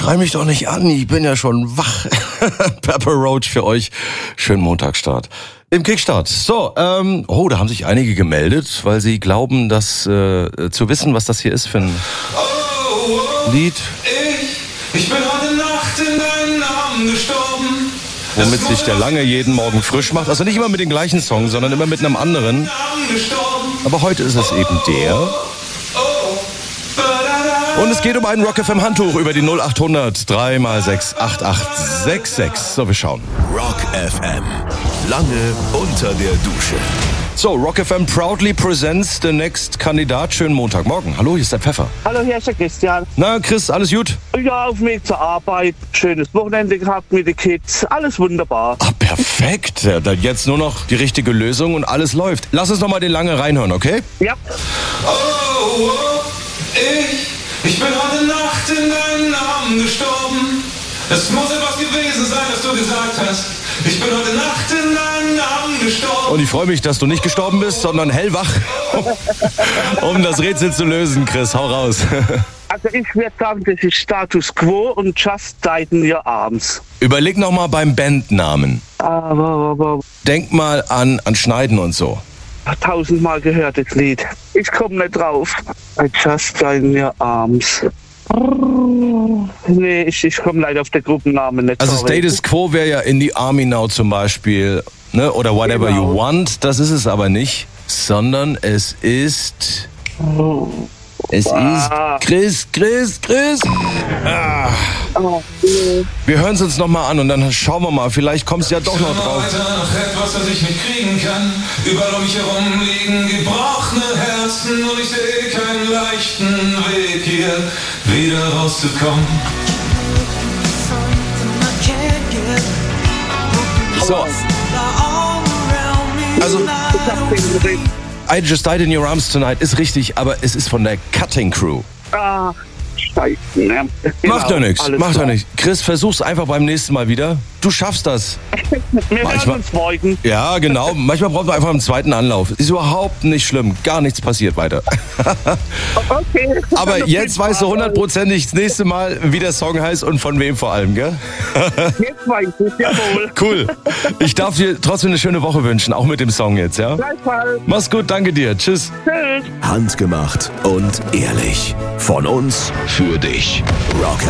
schrei mich doch nicht an, ich bin ja schon wach. Pepper Roach für euch. Schönen Montagsstart. Im Kickstart. So, da haben sich einige gemeldet, weil sie glauben, dass zu wissen, was das hier ist für ein Lied. Ich bin heute Nacht in deinen Armen gestorben. Womit sich der Lange jeden Morgen frisch macht. Also nicht immer mit dem gleichen Song, sondern immer mit einem anderen. Aber heute ist es eben der. Und es geht um ein Rock FM Handtuch über die 0800 3x6 8866. So, wir schauen. Rock FM. Lange unter der Dusche. So, Rock FM proudly presents the next Kandidat. Schönen Montagmorgen. Hallo, hier ist der Pfeffer. Hallo, hier ist der Christian. Na, Chris, alles gut? Ja, auf dem Weg zur Arbeit. Schönes Wochenende gehabt mit den Kids. Alles wunderbar. Ah, perfekt. Ja, dann jetzt nur noch die richtige Lösung und alles läuft. Lass uns noch mal den Lange reinhören, okay? Ja. Ich bin heute Nacht in deinen Armen gestorben. Es muss etwas gewesen sein, was du gesagt hast. Ich bin heute Nacht in deinen Armen gestorben. Und ich freue mich, dass du nicht gestorben bist, sondern hellwach, um das Rätsel zu lösen, Chris. Hau raus. Also ich würde sagen, das ist Status Quo und Just Died in Your Arms. Überleg noch mal beim Bandnamen. Aber Denk mal an Schneiden und so. 1000-mal gehört das Lied. Ich komme nicht drauf. I Just Died in Your Arms. Nee, ich komme leider auf den Gruppennamen nicht. Also sorry. Status Quo wäre ja In the Army Now zum Beispiel, ne? Oder Whatever You Want. Das ist es aber nicht, sondern es ist... Es ist Chris. Wir hören es uns nochmal an und dann schauen wir mal, vielleicht kommst du ja doch noch drauf. Weiter noch etwas, was ich nicht kriegen kann. Überall um mich herum liegen gebrochene Herzen und ich sehe keinen leichten Weg hier wieder rauszukommen. So. Also, I Just Died in Your Arms Tonight ist richtig, aber es ist von der Cutting Crew. Scheiße. Ne? Macht ja nichts, alles macht ja klar. nichts. Chris, versuch's einfach beim nächsten Mal wieder. Du schaffst das. Wir Manchmal- hören uns morgen. Ja, genau. Manchmal braucht man einfach einen zweiten Anlauf. Ist überhaupt nicht schlimm. Gar nichts passiert weiter. Okay. Aber jetzt weißt du hundertprozentig das nächste Mal, wie der Song heißt und von wem vor allem, gell? Jetzt weiß ich, jawohl. Cool. Ich darf dir trotzdem eine schöne Woche wünschen, auch mit dem Song jetzt, ja? Gleichfalls. Mach's gut, danke dir. Tschüss. Tschüss. Handgemacht und ehrlich. Von uns für dich. Rock